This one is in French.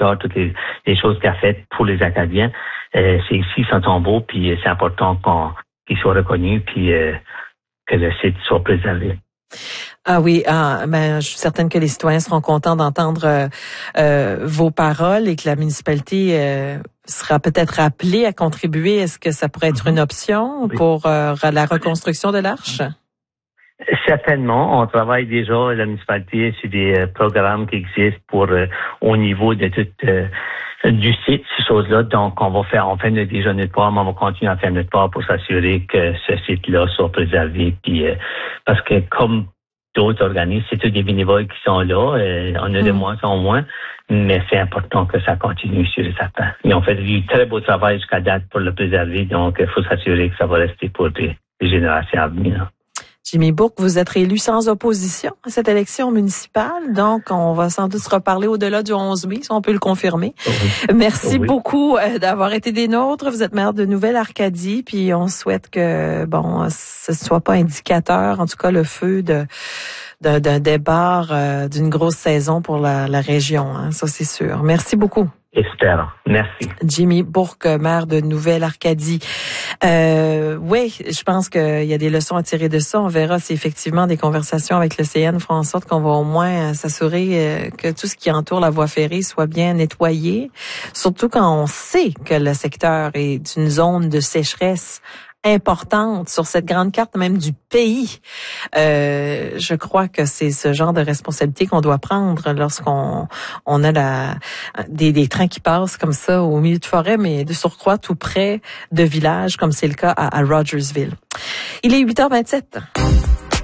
Richard, toutes les choses qu'il a faites pour les Acadiens. C'est ici son tombeau, puis c'est important qu'il soit reconnu, puis que le site soit préservé. Ah oui, je suis certaine que les citoyens seront contents d'entendre vos paroles et que la municipalité sera peut-être appelée à contribuer. Est-ce que ça pourrait être une option pour la reconstruction de l'arche? Certainement, on travaille déjà, la municipalité, sur des programmes qui existent pour au niveau de tout du site, ces choses-là. Donc, on fait déjà notre part, mais on va continuer à faire notre part pour s'assurer que ce site-là soit préservé. Puis, parce que comme d'autres organismes, c'est tous des bénévoles qui sont là, on a de moins en moins, mais c'est important que ça continue sur certains. Ils ont fait du très beau travail jusqu'à date pour le préserver, donc il faut s'assurer que ça va rester pour des générations à venir. Jimmy Bourque, vous êtes réélu sans opposition à cette élection municipale, donc on va sans doute se reparler au-delà du 11 mai, si on peut le confirmer. Oui. Merci beaucoup d'avoir été des nôtres. Vous êtes maire de Nouvelle-Arcadie, puis on souhaite que, ce soit pas indicateur, en tout cas le feu d'un départ d'une grosse saison pour la région, hein, ça c'est sûr. Merci beaucoup. Espérons. Merci. Jimmy Bourque, maire de Nouvelle-Arcadie. Oui, je pense qu'il y a des leçons à tirer de ça. On verra si effectivement des conversations avec le CN feront en sorte qu'on va au moins s'assurer que tout ce qui entoure la voie ferrée soit bien nettoyé. Surtout quand on sait que le secteur est une zone de sécheresse importante sur cette grande carte même du pays. Je crois que c'est ce genre de responsabilité qu'on doit prendre lorsqu'on a des trains qui passent comme ça au milieu de forêt, mais de surcroît tout près de villages, comme c'est le cas à Rogersville. Il est 8h27.